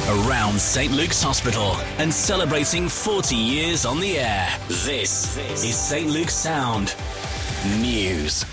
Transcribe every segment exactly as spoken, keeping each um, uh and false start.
around Saint Luke's Hospital and celebrating forty years on the air. This is Saint Luke's Sound News.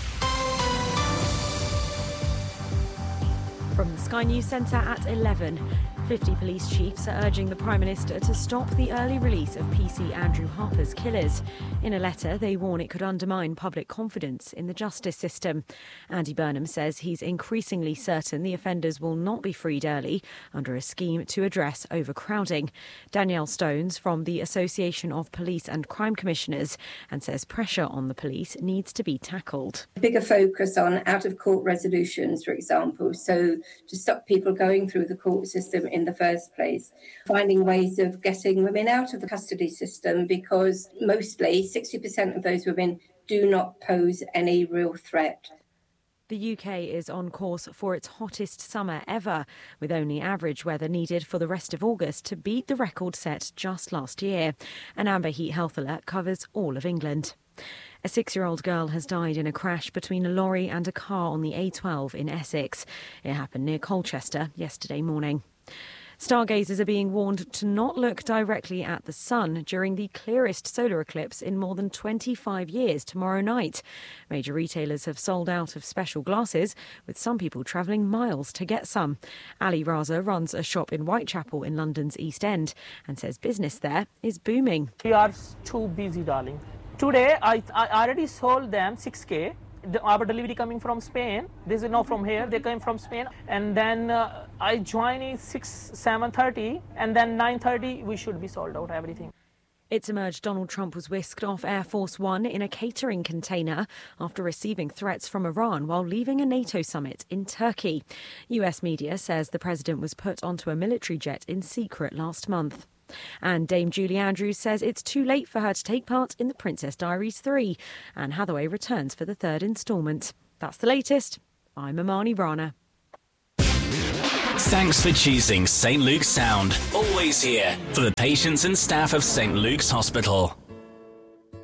From the Sky News Centre at eleven. fifty police chiefs are urging the Prime Minister to stop the early release of P C Andrew Harper's killers. In a letter, they warn it could undermine public confidence in the justice system. Andy Burnham says he's increasingly certain the offenders will not be freed early under a scheme to address overcrowding. Danielle Stones from the Association of Police and Crime Commissioners and says pressure on the police needs to be tackled. A bigger focus on out-of-court resolutions, for example, so to stop people going through the court system in the first place. Finding ways of getting women out of the custody system, because mostly sixty percent of those women do not pose any real threat. The U K is on course for its hottest summer ever, with only average weather needed for the rest of August to beat the record set just last year. An amber heat health alert covers all of England. A six-year-old girl has died in a crash between a lorry and a car on the A twelve in Essex. It happened near Colchester yesterday morning. Stargazers are being warned to not look directly at the sun during the clearest solar eclipse in more than twenty-five years tomorrow night. Major retailers have sold out of special glasses, with some people travelling miles to get some. Ali Raza runs a shop in Whitechapel in London's East End and says business there is booming. We are too busy, darling. Today, I, I already sold them six K. The, our delivery coming from Spain. This is not from here. They came from Spain. And then uh, I join in six, seven thirty, and then nine thirty we should be sold out everything. It's emerged Donald Trump was whisked off Air Force One in a catering container after receiving threats from Iran while leaving a NATO summit in Turkey. U S media says the president was put onto a military jet in secret last month. And Dame Julie Andrews says it's too late for her to take part in The Princess Diaries three. Anne Hathaway returns for the third instalment. That's the latest. I'm Amani Rana. Thanks for choosing Saint Luke's Sound. Always here for the patients and staff of Saint Luke's Hospital.